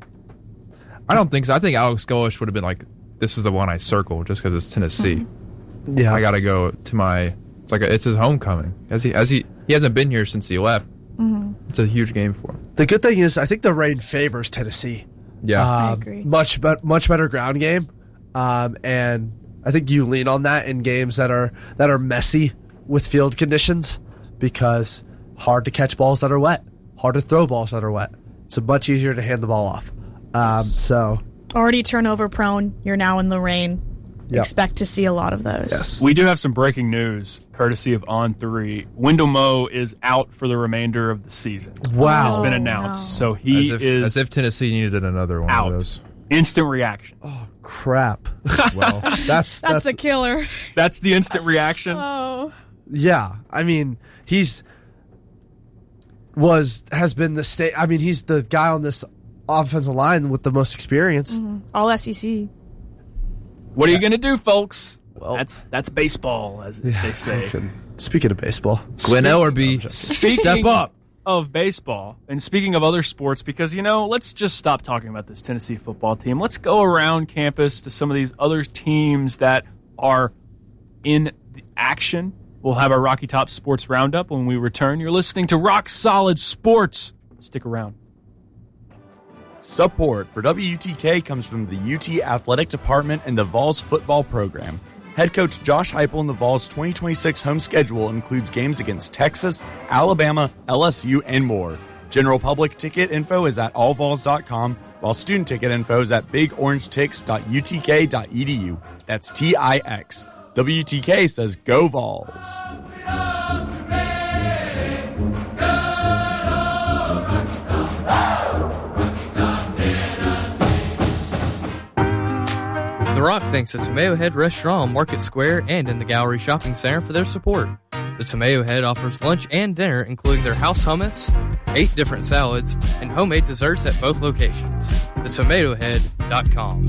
I don't think so. I think Alex Golish would have been like, this is the one I circle just because it's Tennessee. Mm-hmm. yeah, I got to go to my, it's like, a, it's his homecoming. As he, as he, he hasn't been here since he left. Mm-hmm. It's a huge game for him. the good thing is I think the rain favors Tennessee. Yeah. Um, I agree. Much, be- much better ground game, um, and I think you lean on that in games that are that are messy with field conditions because hard to catch balls that are wet, hard to throw balls that are wet. It's much easier to hand the ball off. Um, so Already turnover prone. You're now in the rain. Yep. Expect to see a lot of those. yes, We do have some breaking news, courtesy of On three. Wendell Moe is out for the remainder of the season. wow. It's been Oh, announced. no. So he as if, is as if Tennessee needed another one out. of those. Instant reaction. Oh crap! Well, That's That's, that's a killer. That's the instant reaction. Oh. yeah. I mean, he's was has been the state. I mean, he's the guy on this offensive line with the most experience. All S E C. What are you going to do, folks? Well- that's that's baseball, as they say. Okay. Speaking of baseball, Glenn Ellerby, Speaking step up. of baseball, and speaking of other sports, because, you know, let's just stop talking about this Tennessee football team. Let's go around campus to some of these other teams that are in the action. We'll have our Rocky Top Sports Roundup when we return. You're listening to Rock Solid Sports. Stick around. Support for W U T K comes from the U T Athletic Department and the Vols football program. Head coach Josh Heupel and the Vols' twenty twenty-six home schedule includes games against Texas, Alabama, L S U, and more. General public ticket info is at all vols dot com, while student ticket info is at big orange tix dot u t k dot e d u. That's T I X. W U T K says go Vols. thanks to Tomato Head Restaurant on Market Square and in the Gallery Shopping Center for their support. The Tomato Head offers lunch and dinner, including their house hummus, eight different salads, and homemade desserts at both locations. the tomato head dot com.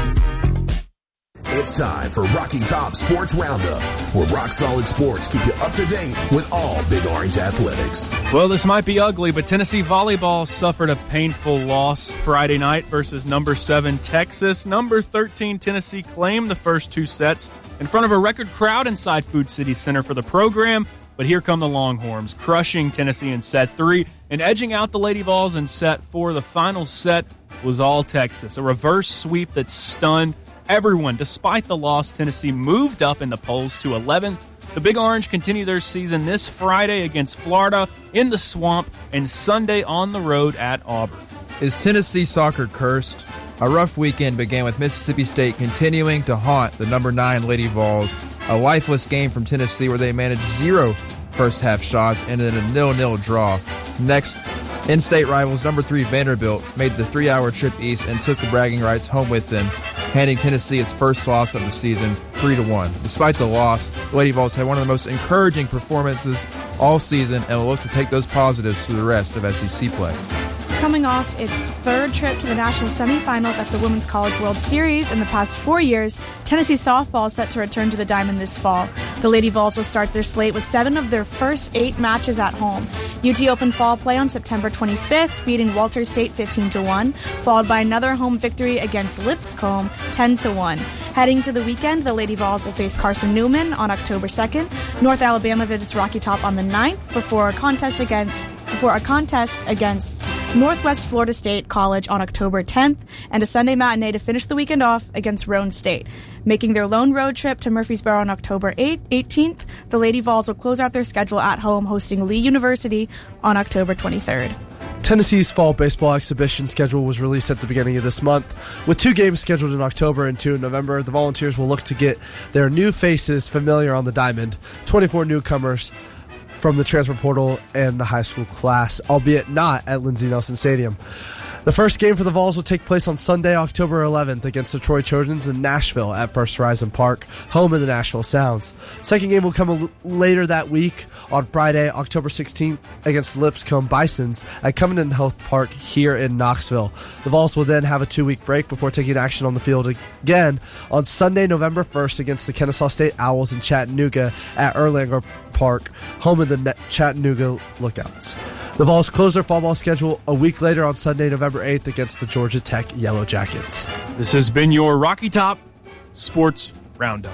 It's time for Rocky Top Sports Roundup, where Rock Solid Sports keep you up to date with all Big Orange athletics. Well, this might be ugly, but Tennessee volleyball suffered a painful loss Friday night versus number seven Texas. Number thirteen Tennessee claimed the first two sets in front of a record crowd inside Food City Center for the program. But here come the Longhorns, crushing Tennessee in set three and edging out the Lady Vols in set four. The final set was all Texas, a reverse sweep that stunned everyone. Despite the loss, Tennessee moved up in the polls to eleventh. The Big Orange continue their season this Friday against Florida in the Swamp and Sunday on the road at Auburn. Is Tennessee soccer cursed? A rough weekend began with Mississippi State continuing to haunt the number nine Lady Vols. A lifeless game from Tennessee where they managed zero first-half shots and then a nil-nil draw. Next, in-state rivals number three Vanderbilt made the three-hour trip east and took the bragging rights home with them, handing Tennessee its first loss of the season, three to one. Despite the loss, the Lady Vols had one of the most encouraging performances all season and will look to take those positives through the rest of S E C play. Coming off its third trip to the national semifinals at the Women's College World Series in the past four years, Tennessee softball is set to return to the Diamond this fall. The Lady Vols will start their slate with seven of their first eight matches at home. U T opened fall play on September twenty-fifth, beating Walter State fifteen to one, followed by another home victory against Lipscomb ten to one. Heading to the weekend, the Lady Vols will face Carson Newman on October second. North Alabama visits Rocky Top on the ninth before a contest against before a contest against Northwest Florida State College on October tenth, and a Sunday matinee to finish the weekend off against Roane State. Making their lone road trip to Murfreesboro on October eighteenth, the Lady Vols will close out their schedule at home hosting Lee University on October twenty-third. Tennessee's fall baseball exhibition schedule was released at the beginning of this month. With two games scheduled in October and two in November, the Volunteers will look to get their new faces familiar on the diamond. twenty-four newcomers from the transfer portal and the high school class, albeit not at Lindsey Nelson Stadium. The first game for the Vols will take place on Sunday, October eleventh against the Troy Trojans in Nashville at First Horizon Park, home of the Nashville Sounds. Second game will come a l- later that week on Friday, October sixteenth against Lipscomb Bisons at Covington Health Park here in Knoxville. The Vols will then have a two-week break before taking action on the field again on Sunday, November first against the Kennesaw State Owls in Chattanooga at Erlanger Park, home of the Chattanooga Lookouts. The Vols close their fall ball schedule a week later on Sunday, November eighth against the Georgia Tech Yellow Jackets. This has been your Rocky Top Sports Roundup.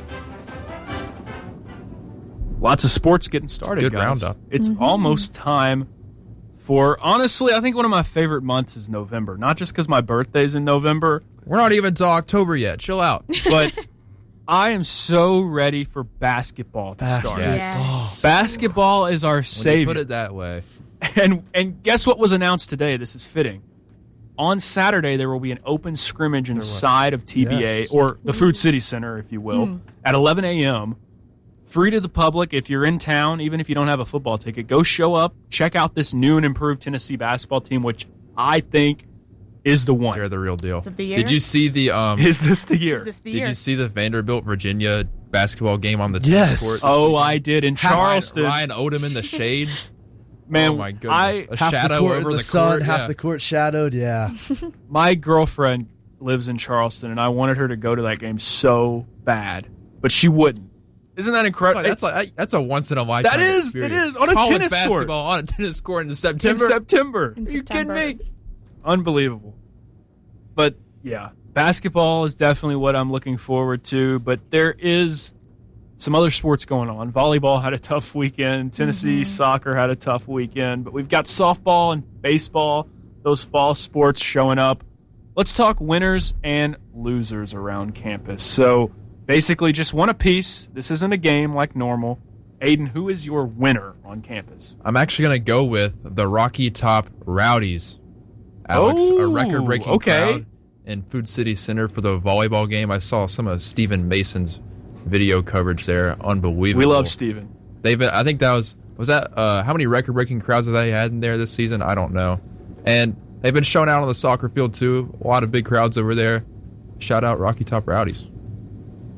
Lots of sports getting started, Good guys. roundup. It's Mm-hmm. almost time for, honestly, I think one of my favorite months is November. Not just because my birthday's in November, We're not even to October yet. Chill out. but I am so ready for basketball to start. Yes. Basketball is our When you savior. put it that way. And and guess what was announced today? This is fitting. On Saturday, there will be an open scrimmage inside of T B A, Yes. or the Food City Center, if you will, at eleven a.m. Free to the public. If you're in town, even if you don't have a football ticket, go show up, check out this new and improved Tennessee basketball team, which I think is the one. They're the real deal. Is it the year? Did you see the um? Is this the year? Is this the Did year? you see the Vanderbilt Virginia basketball game on the Yes. tennis court? this Oh, weekend? I did in Ryan- Charleston. Ryan Odom in the shades. Man, oh my goodness! I a Half shadow the court over in the, the sun, court. half yeah. the court shadowed, yeah. my girlfriend lives in Charleston, and I wanted her to go to that game so bad, but she wouldn't. Isn't that Oh, incredible? that's like that's a once in a lifetime. That is, experience. it is, on a College tennis court. basketball on a tennis court in in September. September. In Are you September. kidding me? Unbelievable. But yeah, basketball is definitely what I'm looking forward to. But there is some other sports going on. Volleyball had a tough weekend. Tennessee soccer had a tough weekend. But we've got softball and baseball, those fall sports showing up. Let's talk winners and losers around campus. So basically just one apiece. This isn't a game like normal. Aiden, who is your winner on campus? I'm actually going to go with the Rocky Top Rowdies. Alex, a Oh, record-breaking okay. crowd in Food City Center for the volleyball game. I saw some of Stephen Mason's video coverage there. Unbelievable. We love Steven. They've, I think that was was that uh, how many record-breaking crowds have they had in there this season? I don't know. And they've been shown out on the soccer field too. A lot of big crowds over there. Shout out Rocky Top Rowdies.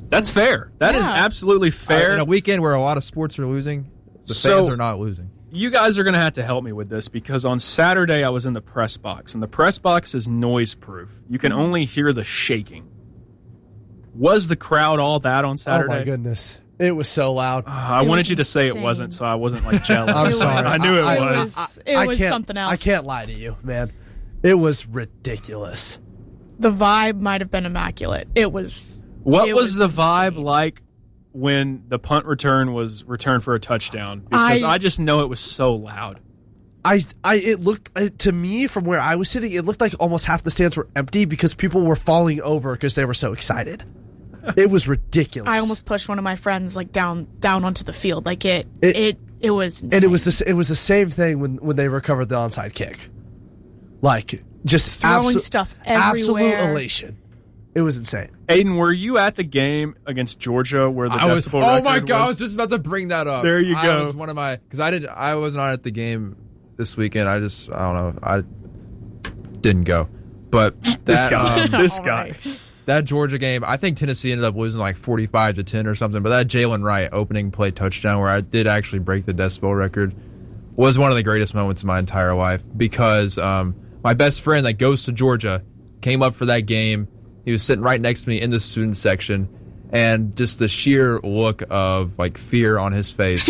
That's fair. That is Yeah. absolutely fair. Uh, in a weekend where a lot of sports are losing, the So- fans are not losing. You guys are going to have to help me with this because on Saturday I was in the press box, and the press box is noise-proof. You can only hear the shaking. Was the crowd all that on Saturday? Oh my goodness, it was so loud. Uh, I It wanted was you to say it insane. wasn't, so I wasn't like jealous. I'm It sorry. was- I knew it I- It was. was, it I was can't- something else. I can't lie to you, man. It was ridiculous. The vibe might have been immaculate. It was. What it was, the insane. vibe like when the punt return was returned for a touchdown? Because I, I- just know it was so loud. I, I, it looked uh, to me from where I was sitting, it looked like almost half the stands were empty because people were falling over because they were so excited. It was ridiculous. I almost pushed one of my friends like down down onto the field. Like it, It- it, it, was. and it was the s- it was the same thing when, when they recovered the onside kick, like just Throwing abso- stuff absolute everywhere. elation. It was insane. Aiden, were you at the game against Georgia where the I was, decibel oh my record god! I was- was just about to bring that up. There you I go. was one of my because I did. I was not at the game this weekend. I just I don't know. I didn't go, but that This guy. um, this All guy. right. that Georgia game, I think Tennessee ended up losing like forty-five to ten or something. But that Jalen Wright opening play touchdown, where I did actually break the decibel record, was one of the greatest moments of my entire life because um, my best friend that goes to Georgia came up for that game. He was sitting right next to me in the student section, and just the sheer look of like fear on his face,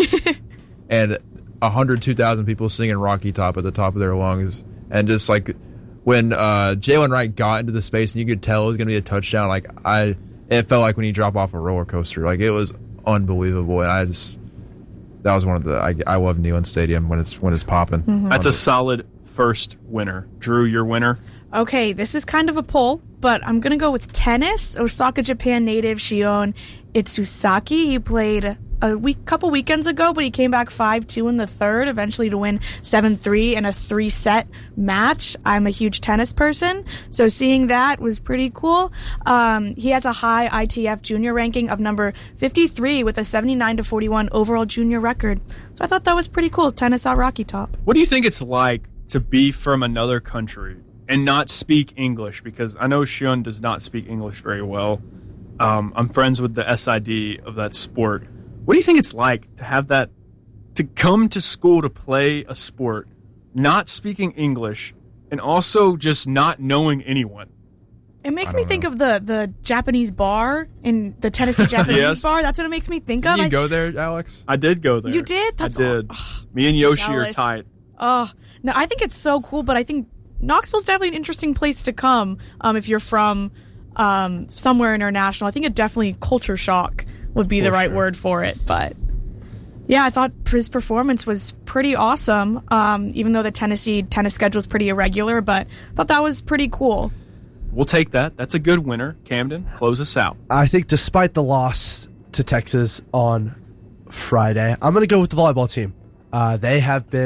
and one hundred two thousand people singing Rocky Top at the top of their lungs, and just like when uh, Jalen Wright got into the space and you could tell it was going to be a touchdown, like I, it felt like when you drop off a roller coaster. Like it was unbelievable, and I just that was one of the I, I love Neyland Stadium when it's when it's popping. That's a solid first winner. Drew, your winner. Okay, this is kind of a poll, but I'm going to go with tennis. Osaka, Japan native Shion Itsusaki. He played a week, couple weekends ago, but he came back five two in the third, eventually to win seven three in a three-set match. I'm a huge tennis person, so seeing that was pretty cool. Um, he has a high I T F junior ranking of number fifty-three with a seventy-nine to forty-one overall junior record. So I thought that was pretty cool. Tennis at Rocky Top. What do you think it's like to be from another country and not speak English? Because I know Shion does not speak English very well. Um, I'm friends with the S I D of that sport. What do you think it's like to have that, to come to school to play a sport, not speaking English, and also just not knowing anyone? It makes me think of the, the Japanese bar in the Tennessee Japanese Yes. bar. That's what it makes me think Did of. you I- go there, Alex? I did go there. You did? That's I did. aw- Me and Yoshi are jealous. tight. Oh, no, I think it's so cool, but I think Knoxville's definitely an interesting place to come um, if you're from um, somewhere international. I think it definitely culture shock would be the For right sure. word for it. But yeah, I thought his performance was pretty awesome, um, even though the Tennessee tennis schedule is pretty irregular, but I thought that was pretty cool. We'll take that. That's a good winner. Camden, close us out. I think despite the loss to Texas on Friday, I'm going to go with the volleyball team. Uh, they have been